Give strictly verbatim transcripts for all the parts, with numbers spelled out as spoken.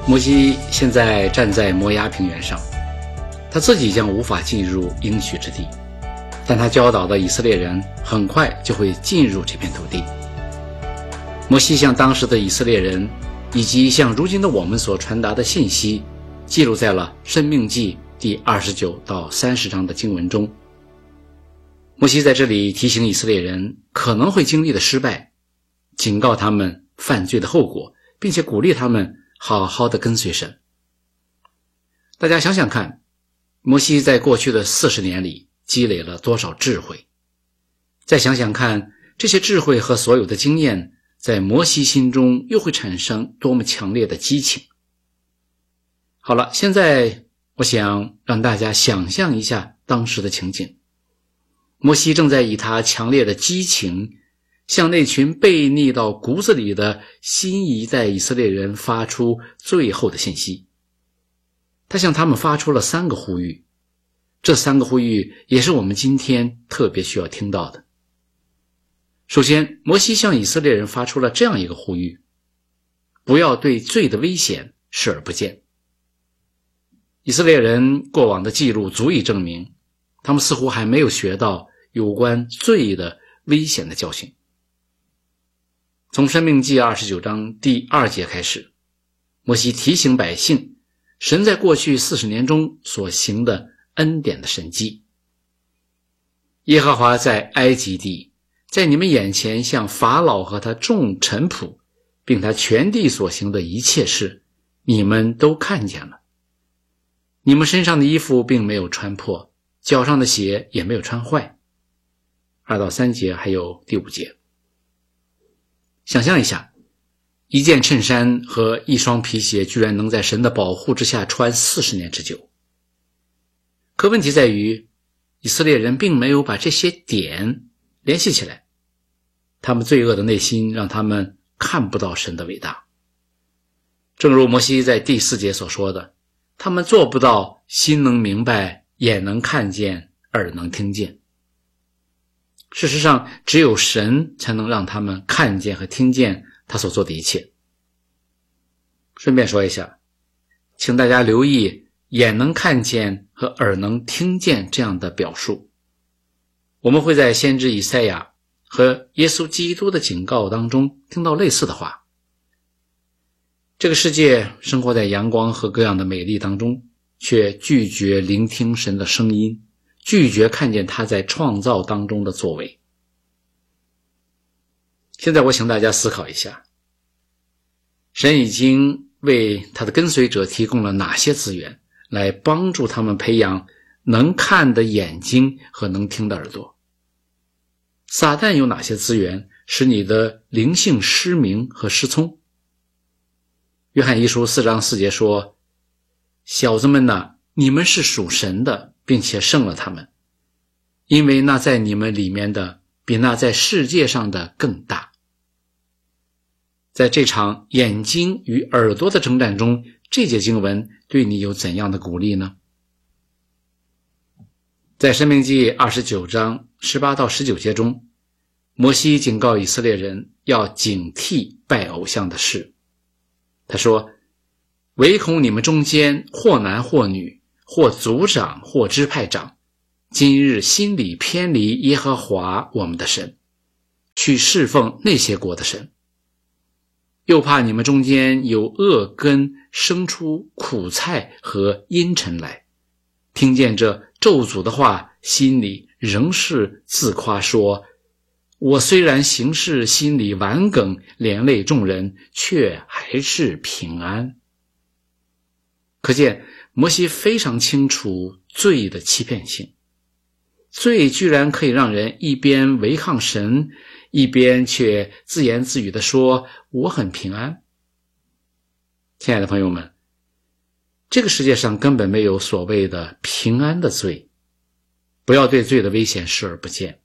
摩西现在站在摩押平原上，他自己将无法进入应许之地，但他教导的以色列人很快就会进入这片土地。摩西向当时的以色列人以及向如今的我们所传达的信息记录在了申命记第二十九到三十章的经文中。摩西在这里提醒以色列人可能会经历的失败，警告他们犯罪的后果，并且鼓励他们好好的跟随神。大家想想看，摩西在过去的四十年里积累了多少智慧？再想想看，这些智慧和所有的经验在摩西心中又会产生多么强烈的激情。好了，现在我想让大家想象一下当时的情景。摩西正在以他强烈的激情向那群悖逆到骨子里的新一代以色列人发出最后的信息。他向他们发出了三个呼吁，这三个呼吁也是我们今天特别需要听到的。首先，摩西向以色列人发出了这样一个呼吁：不要对罪的危险视而不见。以色列人过往的记录足以证明，他们似乎还没有学到有关罪的危险的教训。从申命记二十九章第二节开始，摩西提醒百姓神在过去四十年中所行的恩典的神迹。耶和华在埃及地，在你们眼前向法老和他众臣仆，并他全地所行的一切事，你们都看见了。你们身上的衣服并没有穿破，脚上的鞋也没有穿坏。二到三节还有第五节。想象一下，一件衬衫和一双皮鞋居然能在神的保护之下穿四十年之久。可问题在于，以色列人并没有把这些点联系起来，他们罪恶的内心让他们看不到神的伟大。正如摩西在第四节所说的，他们做不到心能明白，眼能看见，耳能听见。事实上，只有神才能让他们看见和听见他所做的一切。顺便说一下，请大家留意眼能看见和耳能听见这样的表述。我们会在先知以赛亚和耶稣基督的警告当中听到类似的话。这个世界生活在阳光和各样的美丽当中，却拒绝聆听神的声音，拒绝看见他在创造当中的作为。现在我请大家思考一下，神已经为他的跟随者提供了哪些资源，来帮助他们培养能看的眼睛和能听的耳朵？撒旦有哪些资源使你的灵性失明和失聪？约翰一书四章四节说，小子们哪，你们是属神的，并且胜了他们，因为那在你们里面的比那在世界上的更大。在这场眼睛与耳朵的征战中，这节经文对你有怎样的鼓励呢？在申命记二十九章十八到十九节中，摩西警告以色列人要警惕拜偶像的事。他说，唯恐你们中间或男或女，或族长或支派长，今日心里偏离耶和华我们的神，去侍奉那些国的神。又怕你们中间有恶根生出苦菜和阴沉来，听见这咒诅的话，心里仍是自夸说，我虽然行事心里顽梗，连累众人，却还是平安。可见摩西非常清楚罪的欺骗性，罪居然可以让人一边违抗神，一边却自言自语地说，我很平安。亲爱的朋友们，这个世界上根本没有所谓的平安的罪，不要对罪的危险视而不见。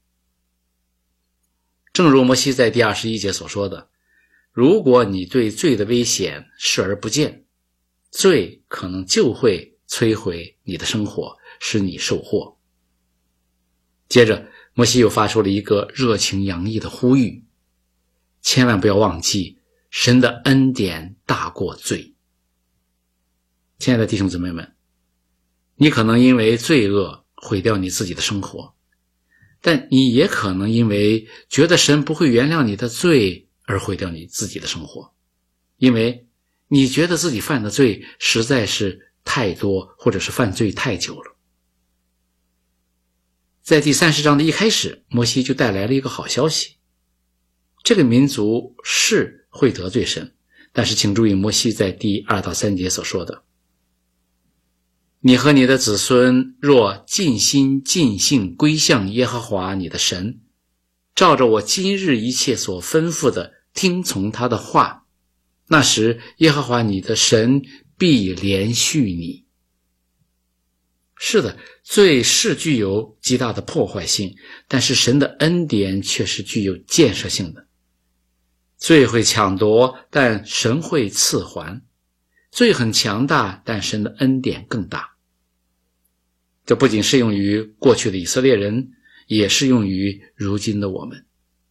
正如摩西在第二十一节所说的，如果你对罪的危险视而不见，罪可能就会摧毁你的生活，使你受祸。接着摩西又发出了一个热情洋溢的呼吁，千万不要忘记神的恩典大过罪。 亲爱的弟兄姊妹们，你可能因为罪恶毁掉你自己的生活，但你也可能因为觉得神不会原谅你的罪而毁掉你自己的生活，因为你觉得自己犯的罪实在是太多，或者是犯罪太久了。在第三十章的一开始，摩西就带来了一个好消息，这个民族是会得罪神，但是请注意摩西在第二到三节所说的，你和你的子孙若尽心尽性归向耶和华你的神，照着我今日一切所吩咐的听从他的话，那时耶和华你的神必怜恤你。是的，罪是具有极大的破坏性，但是神的恩典却是具有建设性的。罪会抢夺，但神会赐还。罪很强大，但神的恩典更大。这不仅适用于过去的以色列人，也适用于如今的我们。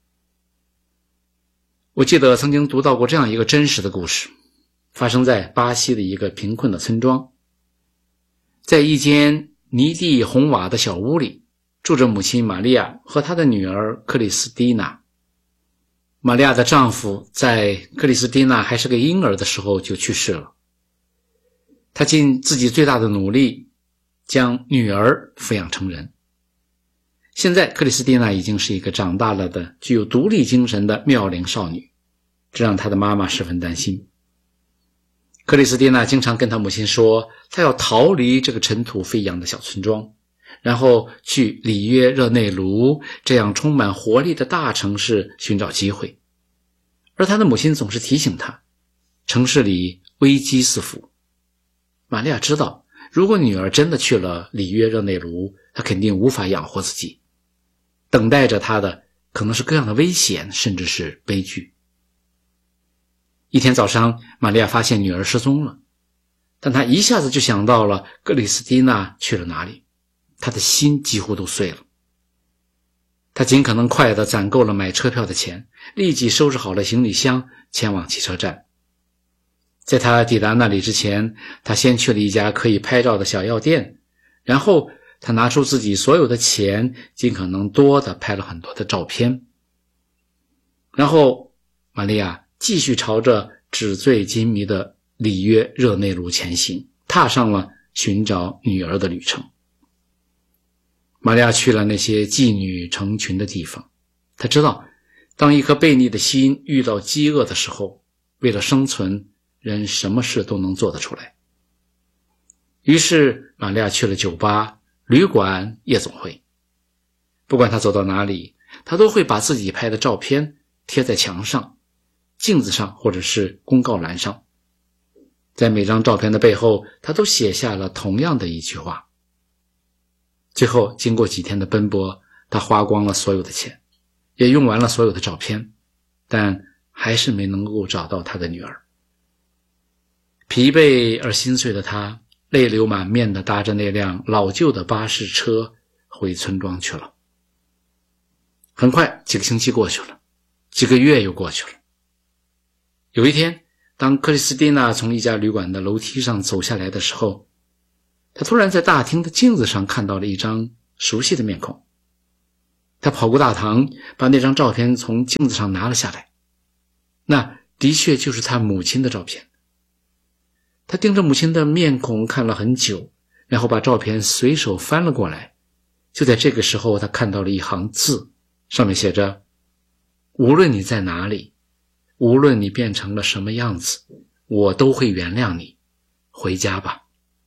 我记得曾经读到过这样一个真实的故事，发生在巴西的一个贫困的村庄。在一间泥地红瓦的小屋里，住着母亲玛利亚和她的女儿克里斯蒂娜。玛利亚的丈夫在克里斯蒂娜还是个婴儿的时候就去世了。他尽自己最大的努力将女儿抚养成人。现在克里斯蒂娜已经是一个长大了的具有独立精神的妙龄少女，这让她的妈妈十分担心。克里斯蒂娜经常跟她母亲说，她要逃离这个尘土飞扬的小村庄，然后去里约热内卢这样充满活力的大城市寻找机会。而她的母亲总是提醒她，城市里危机四伏。玛利亚知道，如果女儿真的去了里约热内卢，她肯定无法养活自己，等待着她的可能是各样的危险，甚至是悲剧。一天早上，玛利亚发现女儿失踪了，但她一下子就想到了克里斯蒂娜去了哪里，她的心几乎都碎了。她尽可能快地攒够了买车票的钱，立即收拾好了行李箱，前往汽车站。在她抵达那里之前，她先去了一家可以拍照的小药店，然后她拿出自己所有的钱，尽可能多地拍了很多的照片。然后玛利亚继续朝着纸醉金迷的里约热内卢前行，踏上了寻找女儿的旅程。玛利亚去了那些妓女成群的地方，她知道，当一颗悖逆的心遇到饥饿的时候，为了生存，人什么事都能做得出来。于是玛利亚去了酒吧、旅馆、夜总会，不管她走到哪里，她都会把自己拍的照片贴在墙上、镜子上或者是公告栏上。在每张照片的背后，她都写下了同样的一句话。最后经过几天的奔波，她花光了所有的钱，也用完了所有的照片，但还是没能够找到她的女儿。疲惫而心碎的她泪流满面地搭着那辆老旧的巴士车回村庄去了。很快几个星期过去了，几个月又过去了。有一天，当克里斯蒂娜从一家旅馆的楼梯上走下来的时候，她突然在大厅的镜子上看到了一张熟悉的面孔。她跑过大堂，把那张照片从镜子上拿了下来。那的确就是她母亲的照片。她盯着母亲的面孔看了很久，然后把照片随手翻了过来。就在这个时候，她看到了一行字，上面写着：无论你在哪里，无论你变成了什么样子，我都会原谅你，回家吧。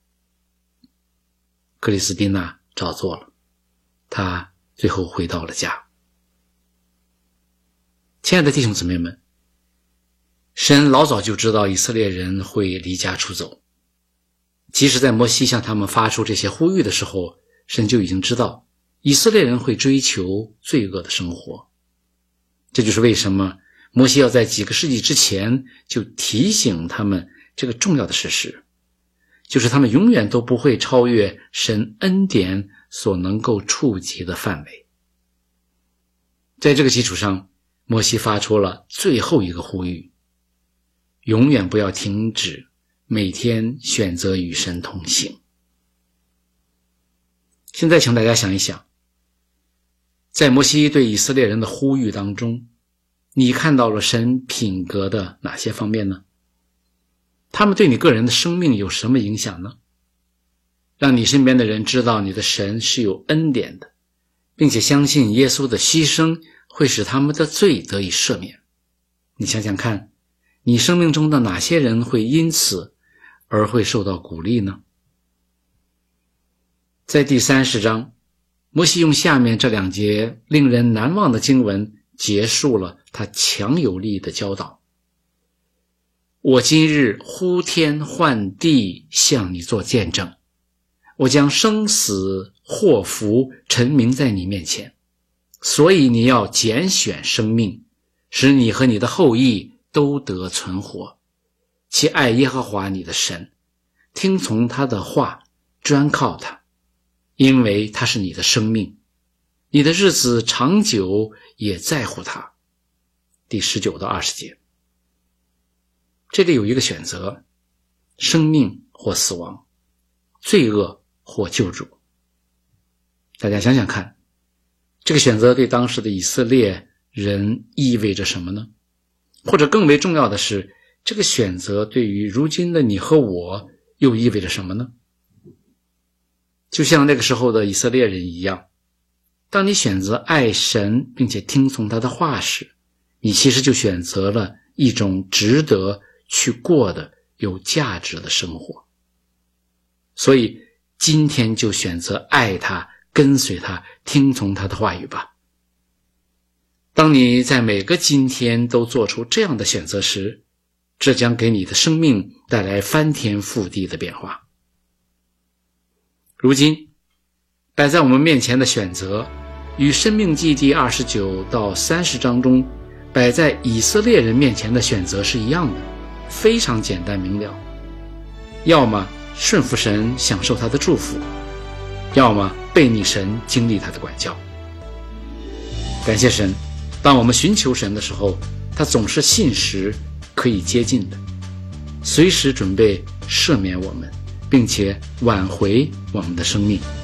克里斯蒂娜照做了，她最后回到了家。亲爱的弟兄姊妹们，神老早就知道以色列人会离家出走，即使在摩西向他们发出这些呼吁的时候，神就已经知道以色列人会追求罪恶的生活。这就是为什么摩西要在几个世纪之前就提醒他们这个重要的事实，就是他们永远都不会超越神恩典所能够触及的范围。在这个基础上，摩西发出了最后一个呼吁：永远不要停止每天选择与神同行。现在请大家想一想，在摩西对以色列人的呼吁当中，你看到了神品格的哪些方面呢？他们对你个人的生命有什么影响呢？让你身边的人知道你的神是有恩典的，并且相信耶稣的牺牲会使他们的罪得以赦免。你想想看，你生命中的哪些人会因此而会受到鼓励呢？在第三十章，摩西用下面这两节令人难忘的经文结束了他强有力的教导。我今日呼天唤地向你做见证，我将生死祸福陈明在你面前，所以你要拣选生命，使你和你的后裔都得存活，其爱耶和华你的神，听从他的话，专靠他，因为他是你的生命，你的日子长久也在乎他。第十九到二十节，这里有一个选择，生命或死亡，罪恶或救主。大家想想看，这个选择对当时的以色列人意味着什么呢？或者更为重要的是，这个选择对于如今的你和我又意味着什么呢？就像那个时候的以色列人一样，当你选择爱神并且听从他的话时，你其实就选择了一种值得去过的有价值的生活。所以今天就选择爱他，跟随他，听从他的话语吧。当你在每个今天都做出这样的选择时，这将给你的生命带来翻天覆地的变化。如今摆在我们面前的选择与申命记第二十九到三十章中摆在以色列人面前的选择是一样的，非常简单明了。要么顺服神，享受他的祝福，要么背逆神，经历他的管教。感谢神，当我们寻求神的时候，他总是信实可以接近的，随时准备赦免我们，并且挽回我们的生命。